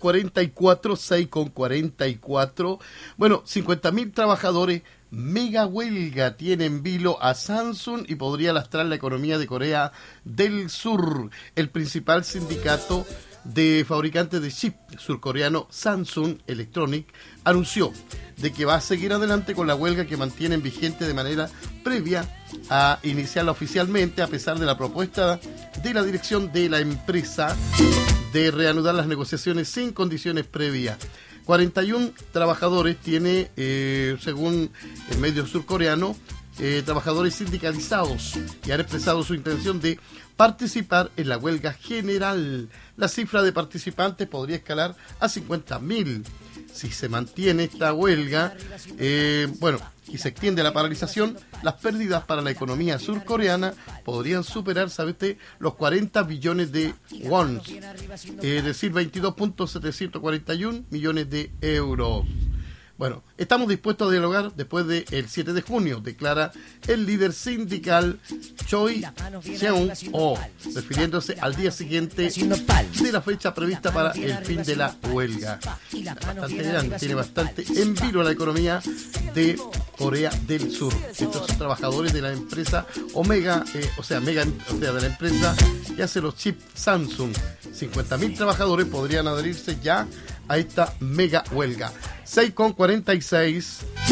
6:44, 6:44. Bueno, 50.000 trabajadores, mega huelga, tiene en vilo a Samsung y podría lastrar la economía de Corea del Sur. El principal sindicato de fabricantes de chip surcoreano Samsung Electronic anunció de que va a seguir adelante con la huelga que mantienen vigente de manera previa a iniciarla oficialmente, a pesar de la propuesta de la dirección de la empresa de reanudar las negociaciones sin condiciones previas. 41 trabajadores tiene, según el medio surcoreano, trabajadores sindicalizados y han expresado su intención de participar en la huelga general. La cifra de participantes podría escalar a 50.000. Si se mantiene esta huelga, y se extiende la paralización, las pérdidas para la economía surcoreana podrían superar, ¿sabe usted?, los 40 billones de won, es decir, 22.741 millones de euros. Bueno, estamos dispuestos a dialogar después del 7 de junio, declara el líder sindical Choi Seung-ho, refiriéndose al día siguiente de la fecha prevista para el fin de la huelga. Bastante grande, tiene bastante en vilo la economía de Corea del Sur. Estos son trabajadores de la empresa Omega, de la empresa que hace los chips Samsung. 50.000 trabajadores podrían adherirse ya a esta mega huelga. 6:46.